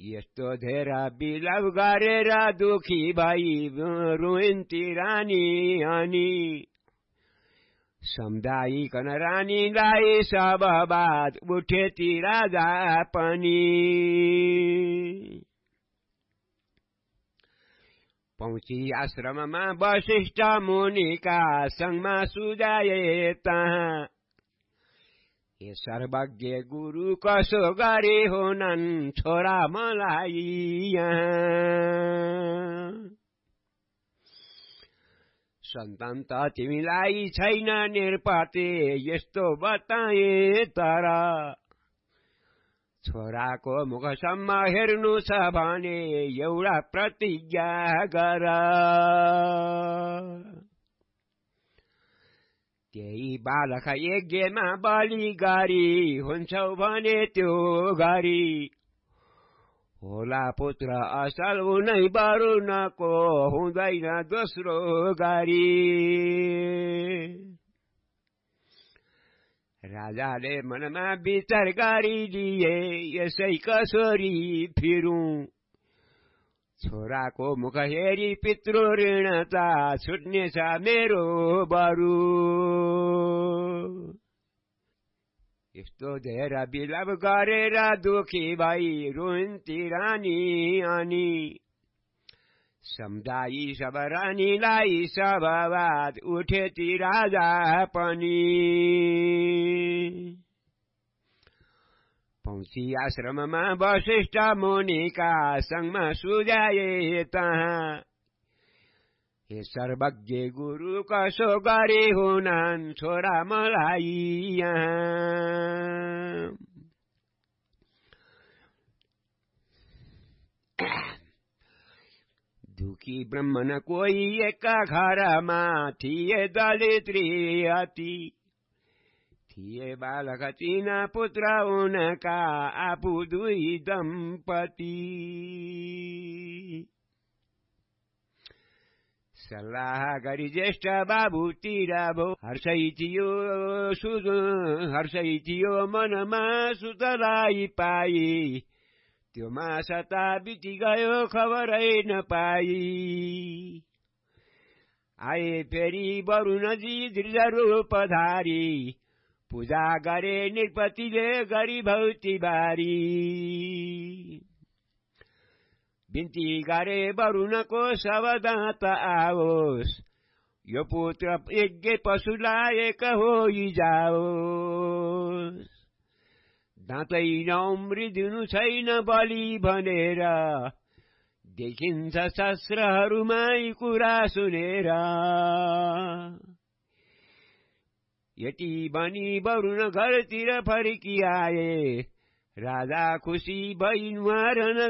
यस्तो धेरै बिलव गरेर दुखी भई रुइन्ती रानी अनि सम्झाइकन रानीलाई सब बात उठेती राजा पनि पहुँची आश्रममा वशिष्ठ मुनिका संगमा सुझाए तहाँ हे सर्वज्ञ गुरु कसो गरे होनन् छोरा मलाई यहाँ सन्तान त तिमीलाई छैन निरपते यस्तो बताए तर छोराको मुखसम्म हेर्नु छ भने एउटा प्रतिज्ञा गर त्यही बालक यज्ञमा बलि गरी हुन्छौ भने त्यो गरी होला पुत्र असल उनै वरुणको हुँदैन दोस्रो गरी राजाले मनमा विचार गरिदिए यसै कसरी फिरूं छोराको मुख हेरी पितृ ऋणता छुट्नेछ मेरो बरु यस्तो धेरै बिलव गरेर दुखी भई रुइन्ती रानी अनि सम्झाई सब रानीलाई सब बात उठेती राजा पनि पहुँची आश्रममा वशिष्ठ मुनिका संगमा सुझाए तहाँ हे सर्वज्ञ गुरु कसो गरे हुनन् छोरा मलाई यहाँ दुखी ब्राह्मण कोही एक घरमा थिए दलित्री अति थिए बालक तीन पुत्र उनका आफू दुई दम्पति सल्लाह गरी ज्येष्ठ बाबुतिर भो हर्षै थियो मनमा सुतलाई पाई त्यो मासता बिति गयो खबरै नपाई आए फेरि वरुणजी दृढरूप धारी पूजा गरे नृपतिले गरी भौती बारी बिन्ती गरे वरुणको सब दाँत आओस् यो पुत्र यज्ञ पशुलाई एक होइजाओस् दाँतै नौम्रिदिनु छैन बलि भनेर देखिन्छ शास्त्रहरूमा कुरा सुनेर यति बनी वरुण घरतिर फर्किआए राजा खुसी भई नुहारन